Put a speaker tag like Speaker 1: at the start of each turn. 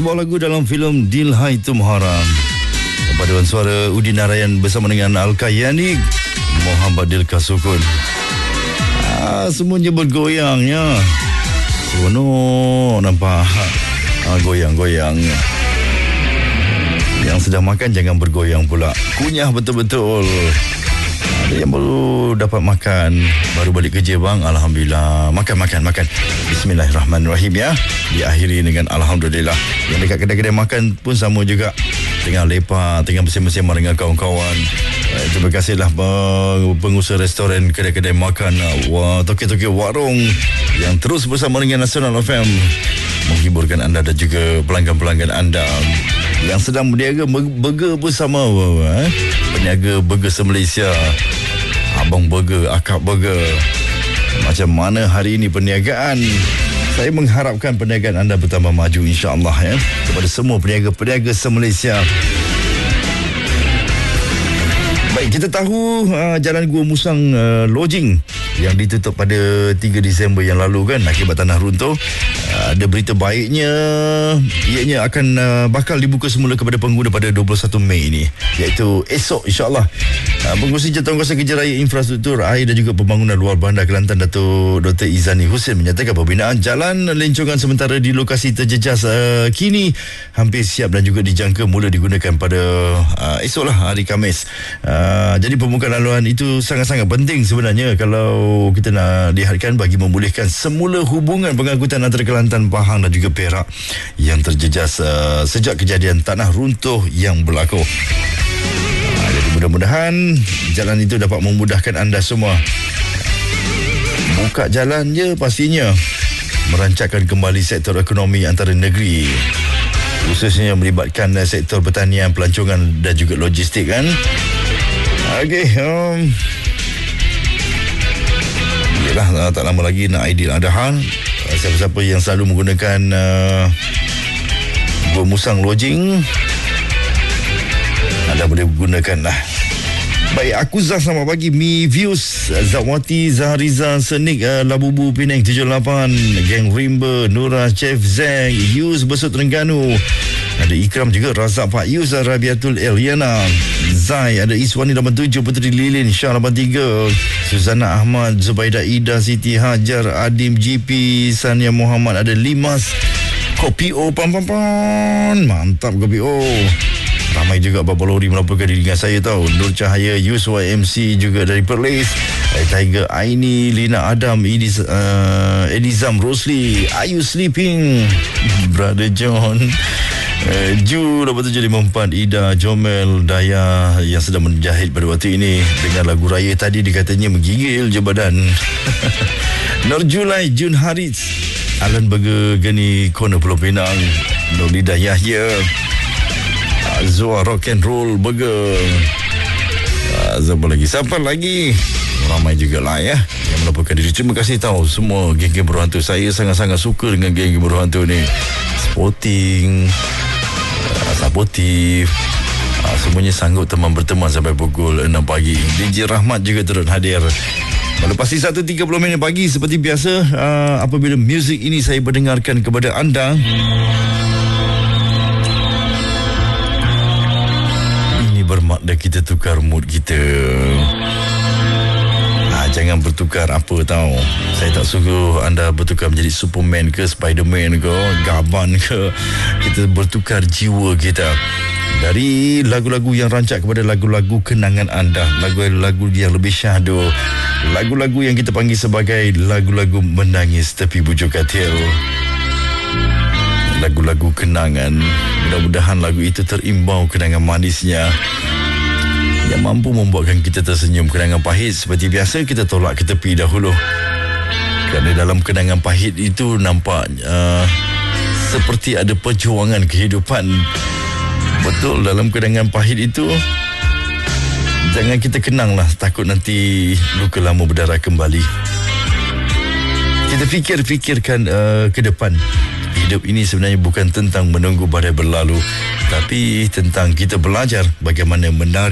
Speaker 1: sebuah lagu dalam filem Dilhai Tum Haram. Paduan suara Udin Narayan bersama dengan Al-Kayani, Muhammad Dilka Sukun. Semuanya bergoyangnya. Seronok nampak. Goyang-goyang. Yang sedang makan jangan bergoyang pula. Kunyah betul-betul. Ada yang baru dapat makan, baru balik kerja bang, alhamdulillah. Makan. Bismillahirrahmanirrahim ya. Diakhiri dengan alhamdulillah. Yang dekat kedai-kedai makan pun sama juga. Tengah lepak, tengah bersama-sama dengan kawan-kawan. Terima kasihlah pengusaha restoran, kedai-kedai makan, toke-toke warung yang terus bersama dengan Nasional FM menghiburkan anda dan juga pelanggan-pelanggan anda yang sedang berniaga burger bersama peniaga burger se-Malaysia, Abang Burger, Akak Burger. Macam mana hari ini perniagaan? Saya mengharapkan perniagaan anda bertambah maju insya-Allah ya. Kepada semua peniaga-peniaga se-Malaysia. Baik, kita tahu Jalan Gua Musang Lodging yang ditutup pada 3 Disember yang lalu kan akibat tanah runtuh. Ada berita baiknya, ianya akan bakal dibuka semula kepada pengguna pada 21 Mei ini, iaitu esok insya-Allah. Pengurusi Jawatankuasa Kerja Raya Infrastruktur Air dan juga Pembangunan Luar Bandar Kelantan, Dato' Dr. Izani Hussein menyatakan pembinaan jalan lencongan sementara di lokasi terjejas kini hampir siap dan juga dijangka mula digunakan pada esoklah, hari Khamis. Jadi pembukaan laluan itu sangat-sangat penting sebenarnya kalau kita nak lihatkan bagi memulihkan semula hubungan pengangkutan antara Kelantan, Pahang dan juga Perak yang terjejas sejak kejadian tanah runtuh yang berlaku. Jadi mudah-mudahan jalan itu dapat memudahkan anda semua. Buka jalan je pastinya merancangkan kembali sektor ekonomi antara negeri, khususnya yang melibatkan sektor pertanian, pelancongan dan juga logistik kan. Okey, yelah, tak lama lagi nak Aidiladha. Siapa-siapa yang selalu menggunakan Gua Musang Lodging, anda boleh gunakan lah. Baik, aku Zah, selamat pagi. Mi Views, Zawati, Zahariza, Senik, Labubu, Penang 78, Geng Rimba, Nura, Chef Zeng, Yus, Besut Terengganu. Ada Ikram juga, Razak Pak Yus, Rabiatul Eliana, Zai, ada Iswani 87, Puteri Lilin, Syah 83, Suzana Ahmad, Zubaida Ida, Siti Hajar, Adim GP, Sania Muhammad, ada Limas, Kopi O, pam. Mantap Kopi O. Ramai juga Bapa Lori melaporkan diri dengan saya tahu. Nur Cahaya, Yus YMC juga dari Perlis, Tiger Aini, Lina Adam, Elizam Rosli, Are You Sleeping, Brother John, Ju 8754, Ida, Jomel, Daya yang sedang menjahit pada waktu ini dengan lagu raya tadi dikatanya menggigil je badan. Nur Julai, Jun Harits, Alan Burger, Geni Corner Pulau Pinang, Nurlidah Yahya, Zoa Rock and Roll Burger. Siapa lagi? Ramai juga lah ya yang melaporkan diri. Terima kasih tahu semua geng-geng berhantu. Saya sangat-sangat suka dengan geng-geng berhantu ni. Sporting, supportive, semuanya sanggup berteman sampai pukul 6 pagi. DJ Rahmat juga turut hadir. Melepasi 1.30 pagi seperti biasa, apabila muzik ini saya mendengarkan kepada anda, bermakna kita tukar mood kita. Jangan bertukar apa tahu. Saya tak suka anda bertukar menjadi Superman ke Spiderman ke Gaban ke. Kita bertukar jiwa kita dari lagu-lagu yang rancak kepada lagu-lagu kenangan anda, lagu-lagu yang lebih syahdu, lagu-lagu yang kita panggil sebagai lagu-lagu menangis tepi bujur katil, lagu-lagu kenangan. Mudah-mudahan lagu itu terimbau kenangan manisnya yang mampu membuatkan kita tersenyum. Kenangan pahit seperti biasa kita tolak ke tepi dahulu, kerana dalam kenangan pahit itu nampak seperti ada perjuangan kehidupan. Betul, dalam kenangan pahit itu jangan kita kenanglah, takut nanti luka lama berdarah kembali. Kita fikirkan ke depan. Hidup ini sebenarnya bukan tentang menunggu badai berlalu, tapi tentang kita belajar bagaimana menari